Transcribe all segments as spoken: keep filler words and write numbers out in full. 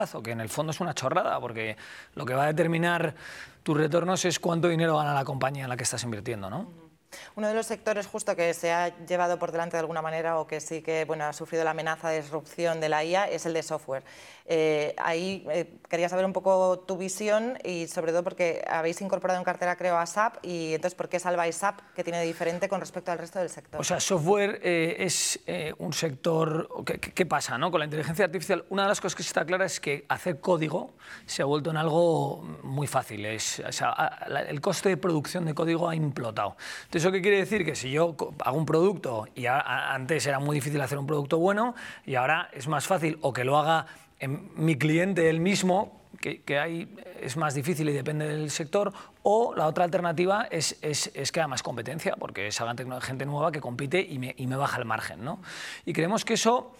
plazo, que en el fondo es una chorrada, porque lo que va a determinar tus retornos es cuánto dinero gana la compañía en la que estás invirtiendo, ¿no? Uno de los sectores justo que se ha llevado por delante de alguna manera o que sí que bueno, ha sufrido la amenaza de disrupción de la I A es el de software. Eh, ahí eh, quería saber un poco tu visión y sobre todo porque habéis incorporado en cartera creo a S A P y entonces ¿por qué salváis S A P que tiene de diferente con respecto al resto del sector? O sea, software eh, es eh, un sector... ¿Qué, qué pasa, ¿no? Con la inteligencia artificial, una de las cosas que está clara es que hacer código se ha vuelto en algo muy fácil. Es, o sea, el coste de producción de código ha implotado. Entonces, ¿eso qué quiere decir? Que si yo hago un producto y a, antes era muy difícil hacer un producto bueno y ahora es más fácil o que lo haga en mi cliente él mismo, que, que ahí es más difícil y depende del sector, o la otra alternativa es, es, es que haya más competencia, porque salgan gente nueva que compite y me, y me baja el margen, ¿no? Y creemos que eso...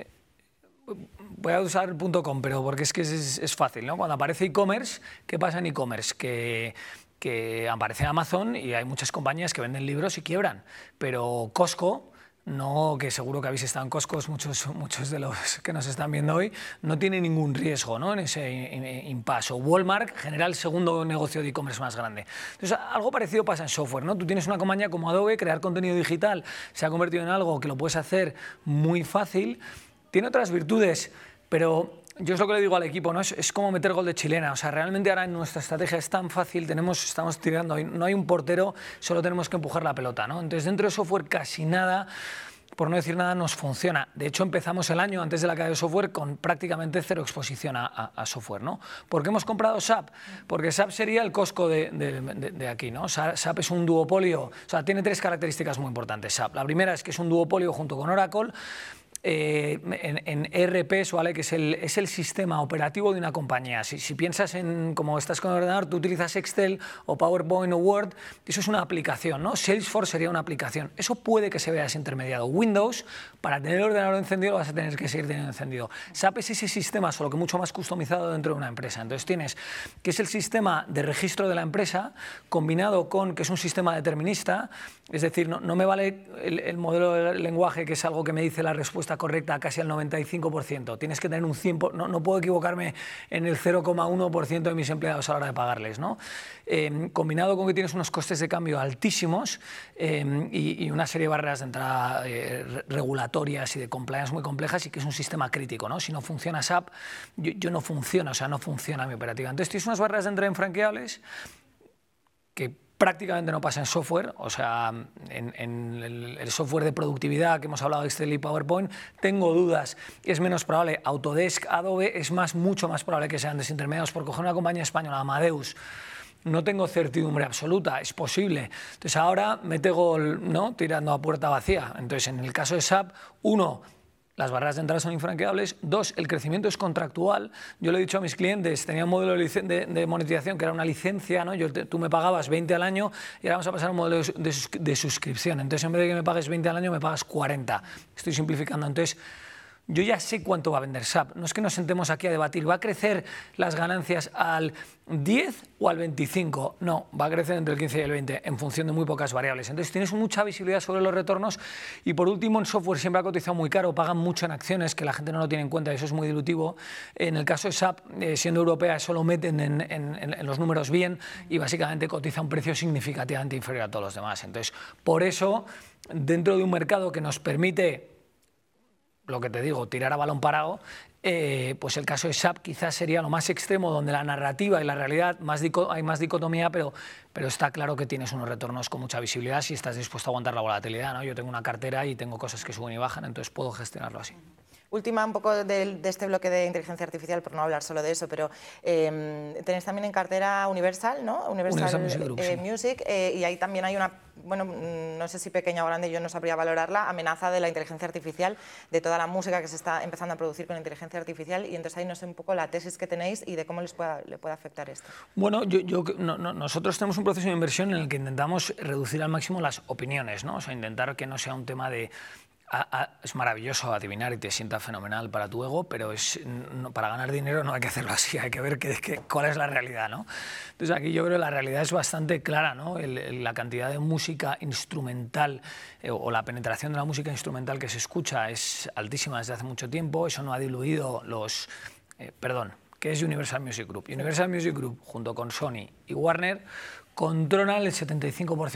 Voy a usar punto com, pero porque es que es, es fácil, ¿no? Cuando aparece e-commerce, ¿qué pasa en e-commerce? Que... que aparece Amazon y hay muchas compañías que venden libros y quiebran, pero Costco, no, que seguro que habéis estado en Costco, muchos, muchos de los que nos están viendo hoy, no tiene ningún riesgo, ¿no? En ese impasse. Walmart genera el segundo negocio de e-commerce más grande. Entonces, algo parecido pasa en software, ¿no? Tú tienes una compañía como Adobe, crear contenido digital se ha convertido en algo que lo puedes hacer muy fácil, tiene otras virtudes, pero... Yo es lo que le digo al equipo, ¿no? Es, es como meter gol de chilena. O sea, realmente ahora en nuestra estrategia es tan fácil, tenemos, estamos tirando, no hay un portero, solo tenemos que empujar la pelota, ¿no? Entonces, dentro de software casi nada, por no decir nada, nos funciona. De hecho, empezamos el año antes de la caída de software con prácticamente cero exposición a, a, a software, ¿no? ¿Por qué hemos comprado S A P? Porque S A P sería el Costco de, de, de, de aquí, ¿no? S A P es un duopolio, o sea, tiene tres características muy importantes S A P. La primera es que es un duopolio junto con Oracle. Eh, en, en E R Ps, ¿vale? Que es el, es el sistema operativo de una compañía. Si, si piensas en, como estás con el ordenador, tú utilizas Excel o PowerPoint o Word, eso es una aplicación, ¿no? Salesforce sería una aplicación. Eso puede que se vea desintermediado. Windows, para tener el ordenador encendido, lo vas a tener que seguir teniendo encendido. S A P es ese sistema, solo que mucho más customizado dentro de una empresa. Entonces tienes que es el sistema de registro de la empresa, combinado con que es un sistema determinista, es decir, no, no me vale el, el modelo de lenguaje, que es algo que me dice la respuesta correcta casi al noventa y cinco por ciento. Tienes que tener un cien por ciento, no, no puedo equivocarme en el cero coma uno por ciento de mis empleados a la hora de pagarles, ¿no? Eh, combinado con que tienes unos costes de cambio altísimos eh, y, y una serie de barreras de entrada eh, regulatorias y de compliance muy complejas y que es un sistema crítico, ¿no? Si no funciona S A P, yo, yo no funciona, o sea, no funciona mi operativa. Entonces tienes unas barreras de entrada infranqueables que prácticamente no pasa en software, o sea, en, en el, el software de productividad que hemos hablado de Excel y PowerPoint, tengo dudas, es menos probable. Autodesk, Adobe, es más, mucho más probable que sean desintermediados. Por coger una compañía española, Amadeus, no tengo certidumbre absoluta, es posible. Entonces ahora mete gol, ¿no? Tirando a puerta vacía. Entonces en el caso de S A P, uno, las barreras de entrada son infranqueables. Dos, el crecimiento es contractual. Yo le he dicho a mis clientes, tenía un modelo de, de, de monetización que era una licencia, ¿no? Yo, te, tú me pagabas veinte al año y ahora vamos a pasar a un modelo de, de, de suscripción. Entonces, en vez de que me pagues veinte al año, me pagas cuarenta. Estoy simplificando. Entonces, yo ya sé cuánto va a vender S A P. No es que nos sentemos aquí a debatir, ¿va a crecer las ganancias al diez o al veinticinco? No, va a crecer entre el quince y el veinte en función de muy pocas variables. Entonces tienes mucha visibilidad sobre los retornos y por último en software siempre ha cotizado muy caro, pagan mucho en acciones que la gente no lo tiene en cuenta y eso es muy dilutivo. En el caso de S A P, eh, siendo europea, eso lo meten en, en, en los números bien y básicamente cotiza un precio significativamente inferior a todos los demás. Entonces, por eso, dentro de un mercado que nos permite, lo que te digo, tirar a balón parado, eh, pues el caso de S A P quizás sería lo más extremo, donde la narrativa y la realidad más hay más dicotomía, pero, pero está claro que tienes unos retornos con mucha visibilidad si estás dispuesto a aguantar la volatilidad, ¿no? Yo tengo una cartera y tengo cosas que suben y bajan, entonces puedo gestionarlo así. Última un poco de, de este bloque de inteligencia artificial, por no hablar solo de eso, pero eh, tenéis también en cartera Universal, ¿no? Universal, Universal Music, Group, eh, sí. Music eh, y ahí también hay una, bueno, no sé si pequeña o grande, yo no sabría valorarla, amenaza de la inteligencia artificial, de toda la música que se está empezando a producir con inteligencia artificial y entonces ahí no sé un poco la tesis que tenéis y de cómo les pueda, le puede afectar esto. Bueno, yo, yo, no, no, nosotros tenemos un proceso de inversión en el que intentamos reducir al máximo las opiniones, ¿no? O sea, intentar que no sea un tema de... A, a, es maravilloso adivinar y te sienta fenomenal para tu ego, pero es, no, para ganar dinero no hay que hacerlo así, hay que ver que, que, cuál es la realidad, ¿no? Entonces aquí yo creo que la realidad es bastante clara, ¿no? El, el, la cantidad de música instrumental eh, o la penetración de la música instrumental que se escucha es altísima desde hace mucho tiempo, eso no ha diluido los... eh, perdón, ¿qué es Universal Music Group? Universal Music Group, junto con Sony y Warner, controlan el setenta y cinco por ciento